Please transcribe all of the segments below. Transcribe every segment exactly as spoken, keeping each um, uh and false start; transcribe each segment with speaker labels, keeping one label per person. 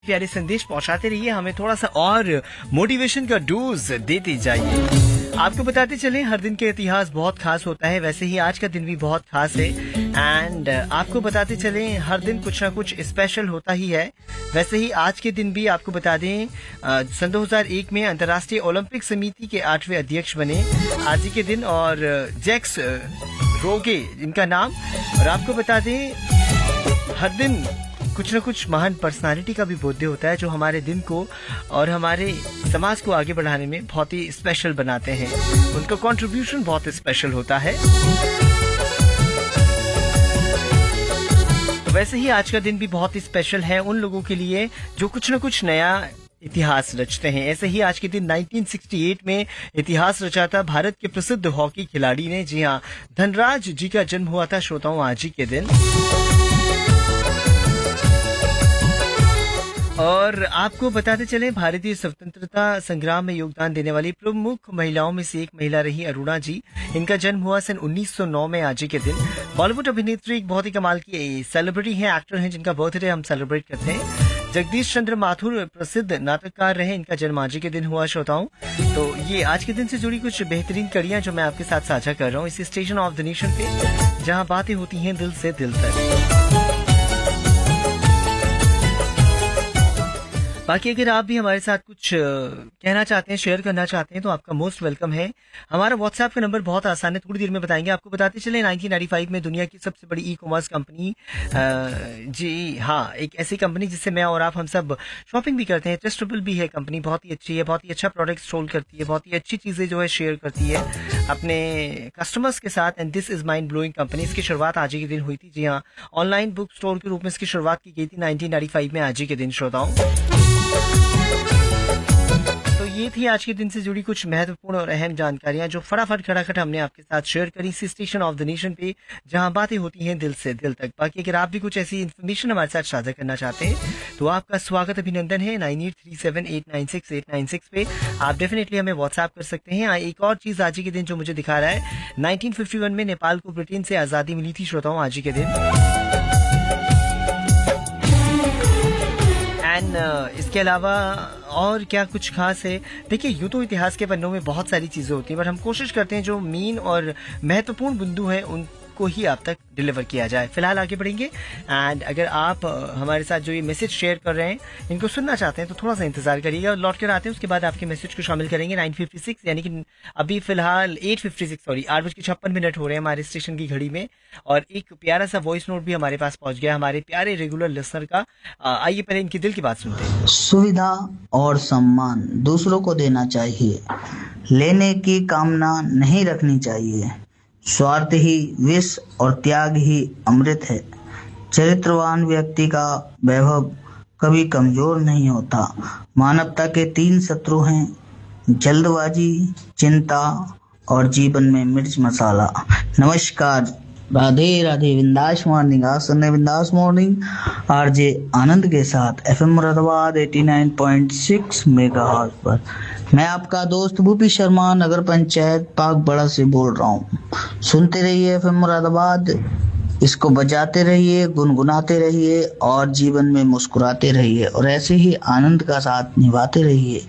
Speaker 1: प्यारे संदेश पहुंचाते रहिए, हमें थोड़ा सा और मोटिवेशन का डोज देते जाइए। आपको बताते चलें हर दिन का इतिहास बहुत खास होता है, वैसे ही आज का दिन भी बहुत खास है। एंड आपको बताते चलें हर दिन कुछ ना कुछ स्पेशल होता ही है। वैसे ही आज के दिन भी आपको बता दें सन दो हज़ार एक में अंतर्राष्ट्रीय ओलंपिक समिति के आठवें अध्यक्ष बने आज ही के दिन, और जैक्स रोगे इनका नाम। और आपको बता दें हर दिन कुछ न कुछ महान पर्सनालिटी का भी बर्थडे होता है जो हमारे दिन को और हमारे समाज को आगे बढ़ाने में बहुत ही स्पेशल बनाते हैं। उनका कंट्रीब्यूशन बहुत स्पेशल होता है। तो वैसे ही आज का दिन भी बहुत ही स्पेशल है उन लोगों के लिए जो कुछ न कुछ नया इतिहास रचते हैं। ऐसे ही आज के दिन उन्नीस सौ अड़सठ में इतिहास रचा था भारत के प्रसिद्ध हॉकी खिलाड़ी ने। जी हाँ, धनराज जी का जन्म हुआ था श्रोताओं आज ही के दिन। और आपको बताते चले भारतीय स्वतंत्रता संग्राम में योगदान देने वाली प्रमुख महिलाओं में से एक महिला रही अरुणा जी। इनका जन्म हुआ सन उन्नीस सौ नौ में आज ही के दिन। बॉलीवुड अभिनेत्री एक बहुत ही कमाल की सेलिब्रिटी हैं, एक्टर हैं जिनका बर्थडे हम सेलिब्रेट करते हैं। जगदीश चंद्र माथुर प्रसिद्ध नाटककार रहे, इनका जन्म आज ही के दिन हुआ श्रोताओं। तो ये आज के दिन से जुड़ी कुछ बेहतरीन कड़ियां जो मैं आपके साथ साझा कर रहा हूँ इसी स्टेशन ऑफ द नेशन पे, जहाँ बातें होती हैं दिल से दिल तक। बाकी अगर आप भी हमारे साथ कुछ कहना चाहते हैं, शेयर करना चाहते हैं तो आपका मोस्ट वेलकम है। हमारा व्हाट्सएप का नंबर बहुत आसान है, थोड़ी देर में बताएंगे आपको। बताते चले उन्नीस सौ पचानवे में दुनिया की सबसे बड़ी ई कॉमर्स कंपनी, जी हाँ, एक ऐसी कंपनी जिससे मैं और आप हम सब शॉपिंग भी करते हैं, ट्रस्टेबल भी है कंपनी, बहुत ही अच्छी है, बहुत ही अच्छा प्रोडक्ट सोल करती है, बहुत ही अच्छी चीज़ें जो है शेयर करती है अपने कस्टमर्स के साथ। And this is mind blowing company. इसकी शुरुआत आज ही के दिन हुई थी। जी हाँ, ऑनलाइन बुक स्टोर के रूप में इसकी शुरुआत की गई थी उन्नीस सौ पचानवे में आज ही के दिन श्रोताओं। तो ये थी आज के दिन से जुड़ी कुछ महत्वपूर्ण और अहम जानकारियां जो फटाफट खटाखट हमने आपके साथ शेयर करी इसी स्टेशन ऑफ द नेशन पे, जहां बातें होती हैं दिल से दिल तक। बाकी अगर आप भी कुछ ऐसी इन्फॉर्मेशन हमारे साथ साझा करना चाहते हैं तो आपका स्वागत अभिनंदन है nine eight three seven eight nine six eight nine six पे। आप डेफिनेटली हमें व्हाट्सएप कर सकते हैं। एक और चीज आज के दिन जो मुझे दिखा रहा है, नाइनटीन फिफ्टी वन में नेपाल को ब्रिटेन से आजादी मिली थी श्रोताओं आज के दिन। एंड uh, इसके अलावा और क्या कुछ खास है, देखिए यूं तो इतिहास के पन्नों में बहुत सारी चीजें होती हैं, पर हम कोशिश करते हैं जो मेन और महत्वपूर्ण बिंदु हैं उनको ही आप तक डिलीवर किया जाए। फिलहाल आगे बढ़ेंगे। एंड अगर आप हमारे साथ जो ये मैसेज शेयर कर रहे हैं इनको सुनना चाहते हैं तो थोड़ा सा इंतजार करिएगा और लौट कर आते हैं, उसके बाद आपके मैसेज को शामिल करेंगे। नाइन फिफ्टी सिक्स यानी कि अभी फिलहाल एट फिफ्टी सिक्स सॉरी आठ बज के छप्पन मिनट हो रहे हैं हमारे स्टेशन की घड़ी में। और एक प्यारा सा वॉइस नोट भी हमारे पास पहुंच गया हमारे प्यारे रेगुलर लिसनर का। आइए पहले इनकी दिल की बात सुनते हैं।
Speaker 2: सुविधा और सम्मान दूसरों को देना चाहिए, लेने की कामना नहीं रखनी चाहिए। स्वार्थ ही विष और त्याग ही अमृत है। चरित्रवान व्यक्ति का वैभव कभी कमजोर नहीं होता। मानवता के तीन शत्रु हैं, जल्दबाजी, चिंता और जीवन में मिर्च मसाला। नमस्कार, राधे राधे। बिंदास मॉर्निंग, आज सुनने बिंदास मॉर्निंग आरजे आनंद के साथ एफएम मुरादाबाद नवासी पॉइंट छह मेगाहर्ट्ज पर। मैं आपका दोस्त भूपी शर्मा नगर पंचायत पाक बड़ा से बोल रहा हूँ। सुनते रहिए एफएम मुरादाबाद, इसको बजाते रहिए, गुनगुनाते रहिए और जीवन में मुस्कुराते रहिए और ऐसे ही आनंद का साथ निभाते रहिए।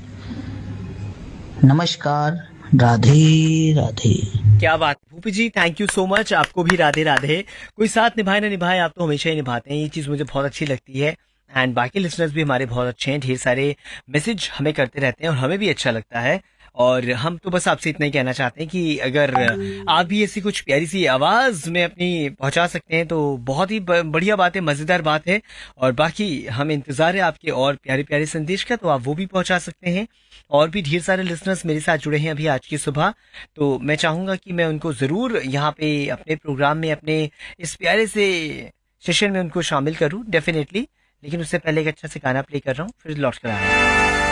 Speaker 2: नमस्कार, राधे राधे।
Speaker 1: क्या बात भूपी जी, थैंक यू सो मच। आपको भी राधे राधे। कोई साथ निभाए ना निभाए, आप तो हमेशा ही निभाते हैं, ये चीज मुझे बहुत अच्छी लगती है। एंड बाकी लिसनर्स भी हमारे बहुत अच्छे हैं, ढेर सारे मैसेज हमें करते रहते हैं और हमें भी अच्छा लगता है। और हम तो बस आपसे इतना ही कहना चाहते हैं कि अगर आप भी ऐसी कुछ प्यारी सी आवाज में अपनी पहुंचा सकते हैं तो बहुत ही बढ़िया बात है, मजेदार बात है। और बाकी हम इंतजार है आपके और प्यारे प्यारे संदेश का, तो आप वो भी पहुंचा सकते हैं। और भी ढेर सारे लिसनर्स मेरे साथ जुड़े हैं अभी आज की सुबह, तो मैं चाहूंगा कि मैं उनको जरूर यहाँ पे अपने प्रोग्राम में, अपने इस प्यारे से सेशन में उनको शामिल करूँ डेफिनेटली। लेकिन उससे पहले एक अच्छा से गाना प्ले कर रहा हूँ, फिर लौट कर आ रहा हूँ।